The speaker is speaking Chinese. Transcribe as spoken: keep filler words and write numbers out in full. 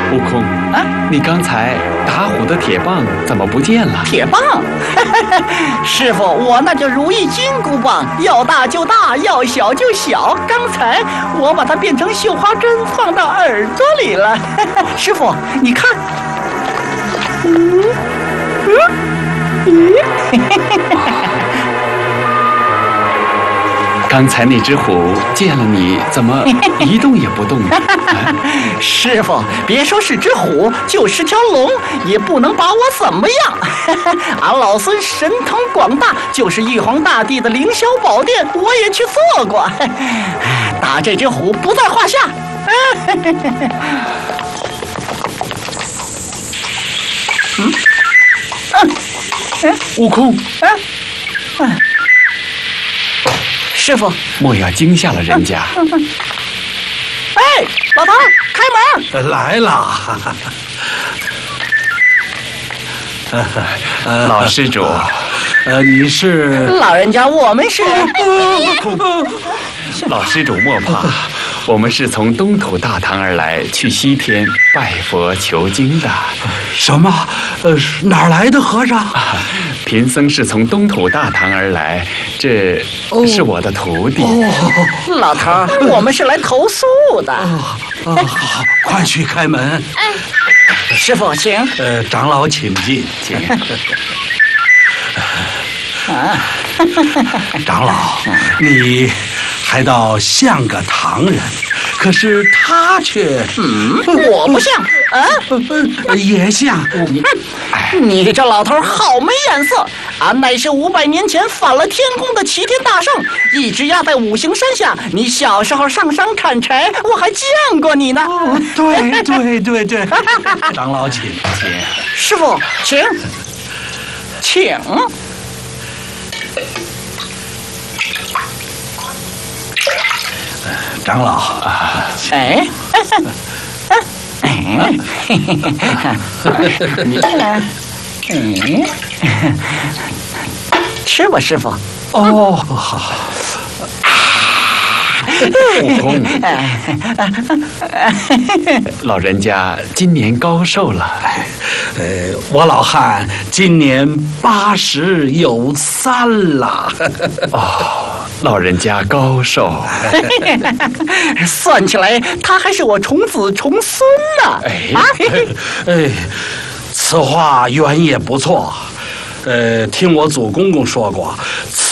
悟空啊，你刚才打虎的铁棒怎么不见了？ 铁棒，师傅，我那叫如意金箍棒，要大就大，要小就小。刚才我把它变成绣花针，放到耳朵里了。师傅，你看，嗯嗯嗯。 刚才那只虎见了你，怎么一动也不动呢？啊、 师傅，别说是只虎，就是条龙，也不能把我怎么样。俺老孙神通广大，就是玉皇大帝的凌霄宝殿，我也去做过。打这只虎不在话下。嗯，嗯， 嗯，悟空， 嗯，嗯。师傅， 莫要惊吓了人家。 哎，老头，开门！ 来了。 老施主， 呃，你是？ 老人家，我们是。 老施主莫怕，我们是从东土大唐而来，去西天拜佛求经的。 什么？呃，哪儿来的和尚？ 啊、贫僧是从东土大唐而来，这是我的徒弟。 哦、老头，我们是来投宿的。 哦哦、好，快去开门。 哎，师傅，请。 呃，长老请进，请。 啊， 长老，你还倒像个唐人，可是他却…… 嗯，我不像啊， 呃、也像你。你这老头好没眼色！俺乃是五百年前反了天宫的齐天大圣，一直压在五行山下。你小时候上山砍柴，我还见过你呢。 哦、对对对对，长老请请， 师傅请请。 长老啊， 哎，哎，你呢？嗯，吃吧，师傅。 哦，好。 悟空，老人家今年高寿了？ 呃，我老汉今年八十有三了。 哦，老人家高寿。 算起来，他还是我重子重孙呢。 哎， 啊， 哎，此话原也不错。呃，听我祖公公说过。